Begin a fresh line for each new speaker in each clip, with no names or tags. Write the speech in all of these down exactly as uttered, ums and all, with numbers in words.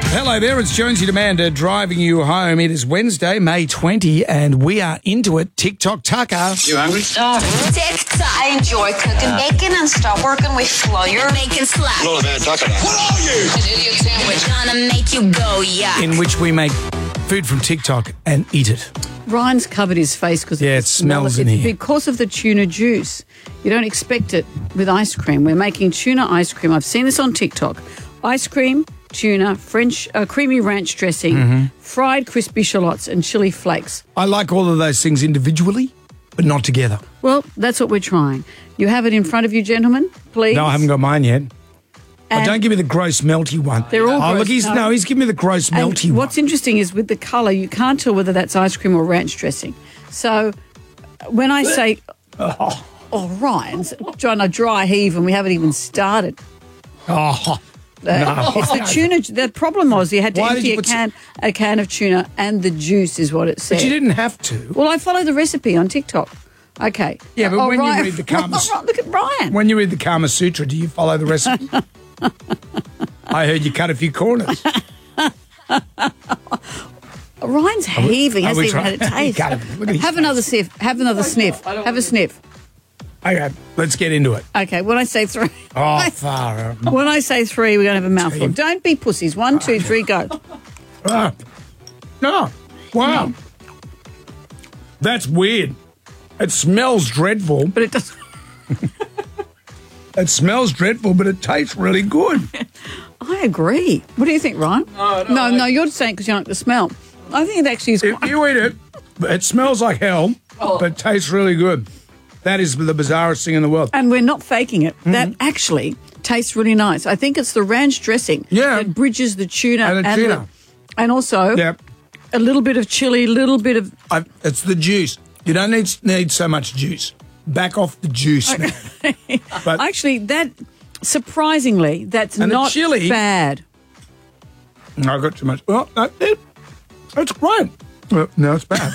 Hello there, it's Jonesy Demander driving you home. It is Wednesday, May twentieth, and we are into it. TikTok Tucker.
You hungry?
Oh, TikTok. I enjoy cooking bacon and stop working with flour. Bacon slap.
Not a bad taco. What are you?
An idiot sandwich. Gonna make you go, yeah.
In which we make food from TikTok and eat it.
Ryan's covered his face because
Yeah, it smells in
it's
here.
because of the tuna juice. You don't expect it with ice cream. We're making tuna ice cream. I've seen this on TikTok. Ice cream, tuna, French uh, creamy ranch dressing,
Mm-hmm.
fried crispy shallots, and chili flakes.
I like all of those things individually, but not together.
Well, that's what we're trying. You have it in front of you, gentlemen, please.
No, I haven't got mine yet. Oh,
And-
don't give me the gross melty one.
They're all
Oh,
gross,
look, he's
no.
no, he's giving me the gross
And
melty
what's
one.
interesting is with the colour, you can't tell whether that's ice cream or ranch dressing. So when I say, oh, Ryan's trying to dry heave and we haven't even started.
Oh,
Uh, it's the tuna. The problem was you had to
Why did
empty
you
a
put
can, a can of tuna and the juice is what it said.
but you didn't have to.
Well, I follow the recipe on TikTok. Okay.
Yeah, but
Oh,
when you
Ryan-
read the Kama-
Look at Ryan.
When you read the Kama Sutra, do you follow the recipe? I heard you cut a few corners.
Ryan's heaving.
I
Hasn't
would
even
try-
had a taste.
Cut him. Look at his
Have
face.
another sniff. Have another sniff. Have a sniff.
Okay, let's get into it.
Okay. When I say three.
Oh, far out.
When I say three, we're going to have a mouthful.
Team.
Don't be pussies. One, two, three, go.
Ah. No. Wow. That's weird. It smells dreadful.
But it doesn't.
It smells dreadful, but it tastes really good.
I agree. What do you think, Ryan? No, no, no, no you're saying because you don't like the smell. I think it actually is
If
quite...
you eat it, it smells like hell,
Oh.
but tastes really good. That is the bizarrest thing in the world.
And we're not faking it.
Mm-hmm.
That actually tastes really nice. I think it's the ranch dressing
Yeah.
that bridges the tuna
And the tuna.
and also
Yeah,
a little bit of chili, a little bit of...
I, it's the juice. You don't need need so much juice. Back off the juice, man. But
Actually, that, surprisingly, that's
And the
not
chili-
bad.
I got too much. Well, no, it, it's great. Well, no, it's bad.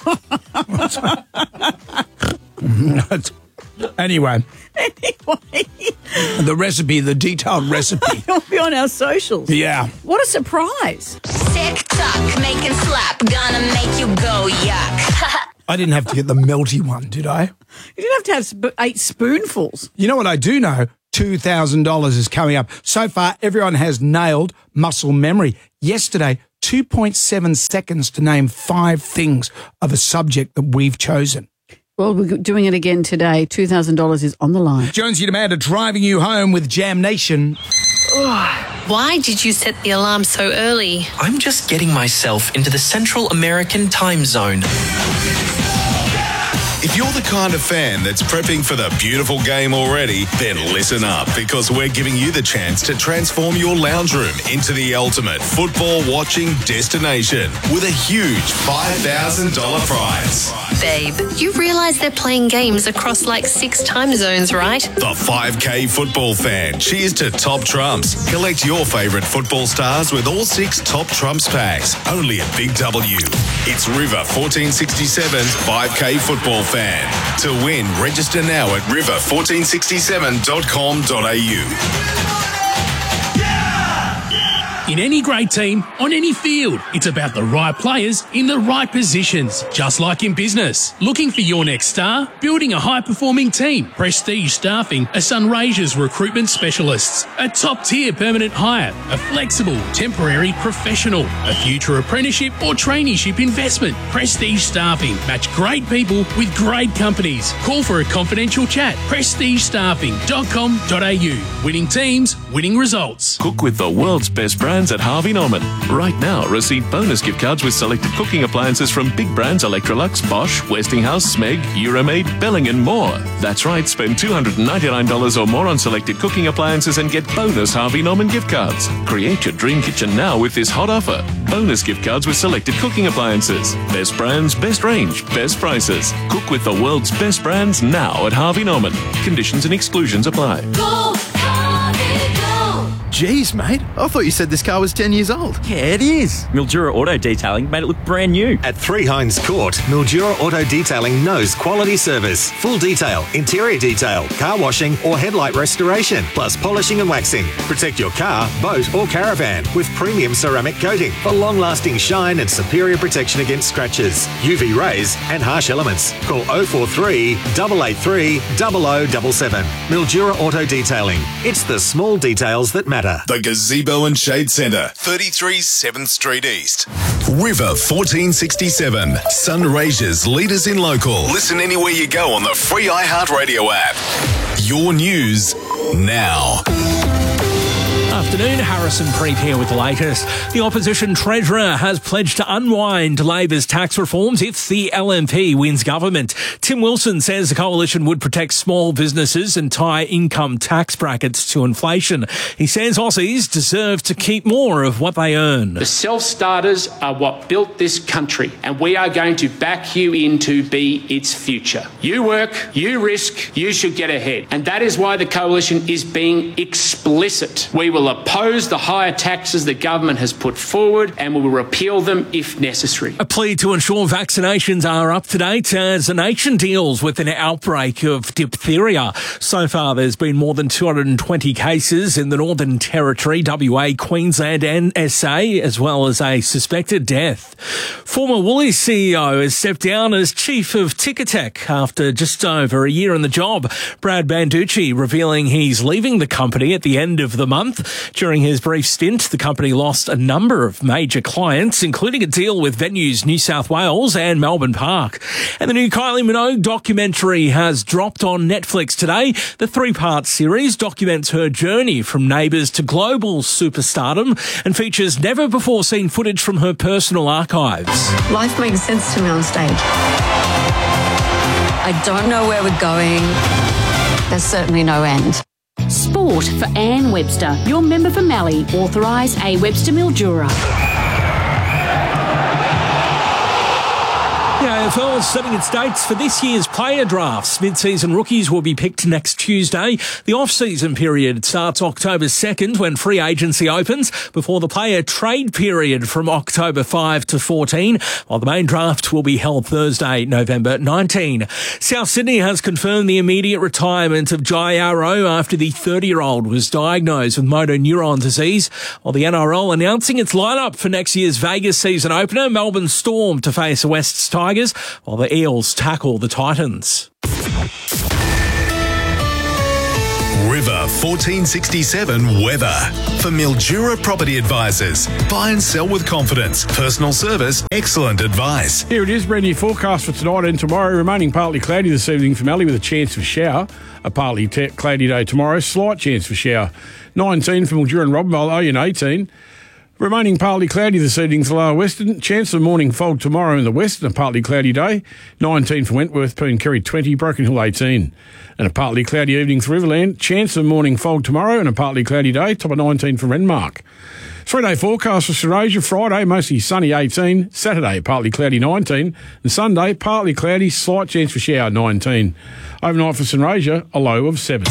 It's- anyway,
Anyway,
the recipe, the detailed recipe.
it'll be on our socials.
Yeah.
What a surprise.
TikTok, making slap. Gonna make you go, yuck.
I didn't have to get the melty one, did I?
You didn't have to have sp- eight spoonfuls.
You know what I do know? two thousand dollars is coming up. So far, everyone has nailed muscle memory. Yesterday, two point seven seconds to name five things of a subject that we've chosen.
Well, we're doing it again today. two thousand dollars is on the line.
Jonesy Demander driving you home with Jam Nation.
Why did you set the alarm so early?
I'm just getting myself into the Central American time zone.
If you're the kind of fan that's prepping for the beautiful game already, then listen up, because we're giving you the chance to transform your lounge room into the ultimate football watching destination with a huge five thousand dollars prize.
Babe, you realise they're playing games across like six time zones, right?
The five K football fan. Cheers to Top Trumps. Collect your favourite football stars with all six Top Trumps packs. Only at Big W. It's River fourteen sixty-seven's five K football fan. To win, register now at river fourteen sixty-seven dot com dot a u.
In any great team, on any field, it's about the right players in the right positions. Just like in business. Looking for your next star? Building a high-performing team. Prestige Staffing are Sunraysia's recruitment specialists. A top-tier permanent hire. A flexible, temporary professional. A future apprenticeship or traineeship investment. Prestige Staffing. Match great people with great companies. Call for a confidential chat. prestige staffing dot com dot a u. Winning teams, winning results.
Cook with the world's best brands at Harvey Norman. Right now, receive bonus gift cards with selected cooking appliances from big brands Electrolux, Bosch, Westinghouse, Smeg, Euromaid, Belling and more. That's right, spend two hundred ninety-nine dollars or more on selected cooking appliances and get bonus Harvey Norman gift cards. Create your dream kitchen now with this hot offer. Bonus gift cards with selected cooking appliances. Best brands, best range, best prices. Cook with the world's best brands now at Harvey Norman. Conditions and exclusions apply.
Go, Harvey, go.
Jeez, mate. I thought you said this car was ten years old.
Yeah, it is. Mildura Auto Detailing made it look brand new.
At Three Hines Court, Mildura Auto Detailing knows quality service, full detail, interior detail, car washing or headlight restoration, plus polishing and waxing. Protect your car, boat or caravan with premium ceramic coating for long-lasting shine and superior protection against scratches, U V rays and harsh elements. Call oh four three, eight eight three, zero zero seven seven. Mildura Auto Detailing. It's the small details that matter.
The Gazebo and Shade Centre, thirty-three seventh Street East. River fourteen sixty-seven, Sunraysia's leaders in local. Listen anywhere you go on the free iHeartRadio app. Your news now.
Afternoon, Harrison Preet here with the latest. The opposition treasurer has pledged to unwind Labor's tax reforms if the L N P wins government. Tim Wilson says the coalition would protect small businesses and tie income tax brackets to inflation. He says Aussies deserve to keep more of what they earn.
The self-starters are what built this country, and we are going to back you in to be its future. You work, you risk, you should get ahead. And that is why the coalition is being explicit. We will oppose the higher taxes the government has put forward and will repeal them if necessary.
A plea to ensure vaccinations are up to date as the nation deals with an outbreak of diphtheria. So far, there's been more than two hundred twenty cases in the Northern Territory, W A, Queensland and S A, as well as a suspected death. Former Woolies C E O has stepped down as chief of Ticketek after just over a year in the job. Brad Banducci revealing he's leaving the company at the end of the month. During his brief stint, the company lost a number of major clients, including a deal with Venues New South Wales and Melbourne Park. And the new Kylie Minogue documentary has dropped on Netflix today. The three-part series documents her journey from Neighbours to global superstardom and features never-before-seen footage from her personal archives.
Life makes sense to me on stage. I don't know where we're going. There's certainly no end.
Sport for Anne Webster. Your member for Mallee. Authorise A. Webster Mildura.
The A F L is setting its dates for this year's player drafts. Mid-season rookies will be picked next Tuesday. The off-season period starts October second when free agency opens, before the player trade period from October fifth to fourteenth, while the main draft will be held Thursday, November nineteenth. South Sydney has confirmed the immediate retirement of Jai Arrow after the thirty-year-old was diagnosed with motor neuron disease, while the N R L announcing its lineup for next year's Vegas season opener. Melbourne Storm to face the West's Tigers, while the Eels tackle the Titans.
River fourteen sixty-seven weather. For Mildura Property Advisors. Buy and sell with confidence. Personal service, excellent advice.
Here it is, brand new forecast for tonight and tomorrow. Remaining partly cloudy this evening for Mallee with a chance of shower. A partly t- cloudy day tomorrow. Slight chance for shower. nineteen for Mildura and Robbenvale. Oyen eighteen. Remaining partly cloudy this evening for Lower Western. Chance of morning fog tomorrow in the west and a partly cloudy day. nineteen for Wentworth, Pooncarie twenty, Broken Hill eighteen. And a partly cloudy evening for Riverland. Chance of morning fog tomorrow and a partly cloudy day. Top of nineteen for Renmark. Three-day forecast for Sunraysia. Friday, mostly sunny eighteen. Saturday, partly cloudy nineteen. And Sunday, partly cloudy, slight chance for shower nineteen. Overnight for Sunraysia, a low of seven.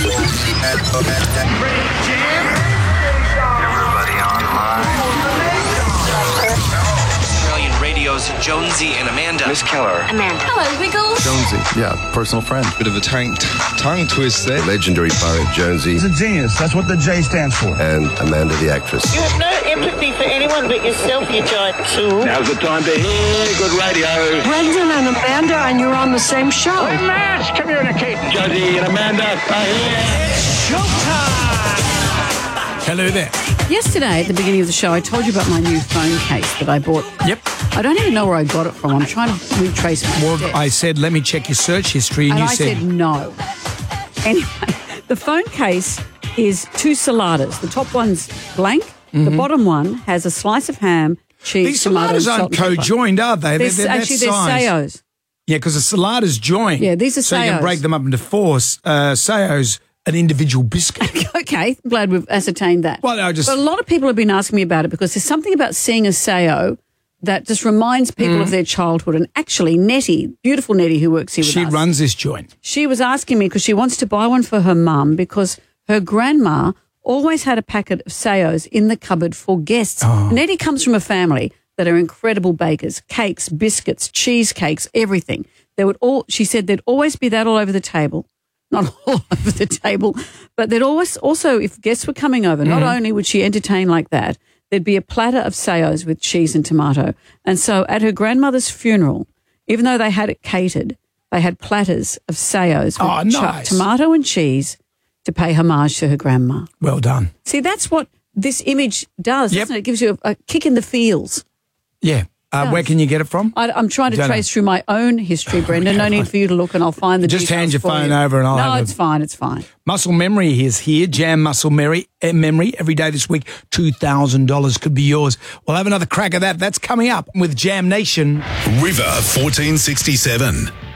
Jonesy and Amanda.
Miss Keller.
Amanda. Hello, Wiggles.
Jonesy, yeah, personal friend.
Bit of a tongue, tongue twist there.
Legendary poet Jonesy.
He's a genius. That's what the J stands for.
And Amanda, the actress.
You have no empathy for anyone but yourself, you giant tool.
Now's the time to hear good radio.
Brendan and Amanda, and you're on the same show.
We're mass communicating. Jonesy and Amanda are here.
It's showtime.
Hello there.
Yesterday, at the beginning of the show, I told you about my new phone case that I bought.
Yep.
I don't even know where I got it from. I'm trying to retrace my
Well,
steps.
I said, let me check your search history, and,
and
you
I
said...
said no. Anyway, the phone case is two saladas. The top one's blank. Mm-hmm. The bottom one has a slice of ham, cheese,
These
tomato,
saladas
salt
aren't
and pepper.
co-joined, are they?
They're,
they're, they're
actually,
that
they're
size.
Sayos.
Yeah, because the salada's joined.
Yeah, these are
So you can
Sayos.
break them up into four. Uh, Sayos, an individual biscuit.
Okay, I'm glad we've ascertained that.
Well, I just...
But a lot of people have been asking me about it because there's something about seeing a Sayo that just reminds people
Mm.
of their childhood. And actually, Nettie, beautiful Nettie who works here with
She
us.
runs this joint.
She was asking me because she wants to buy one for her mum because her grandma always had a packet of Sayos in the cupboard for guests.
Oh.
Nettie comes from a family that are incredible bakers, cakes, biscuits, cheesecakes, everything. There would all, she said there'd always be that all over the table. Not all over the table, but there'd always also, if guests were coming over, not
Mhm.
only would she entertain like that, there'd be a platter of Sayos with cheese and tomato. And so at her grandmother's funeral, even though they had it catered, they had platters of Sayos with
Oh,
cho-
nice.
tomato and cheese to pay homage to her grandma.
Well done.
See, that's what this image does,
Yep.
doesn't it? It gives you a, a kick in the feels.
Yeah. Uh,
Does.
where can you get it from?
I, I'm trying to
Don't know.
trace through my own history, Brendan. No need for you to look, and I'll find the
Just
details
hand your
for
phone
you.
over and I'll
No,
have a-
it's fine. It's fine.
Muscle Memory is here. Jam Muscle Memory, eh, memory every day this week. two thousand dollars could be yours. We'll have another crack at that. That's coming up with Jam Nation.
River fourteen sixty-seven.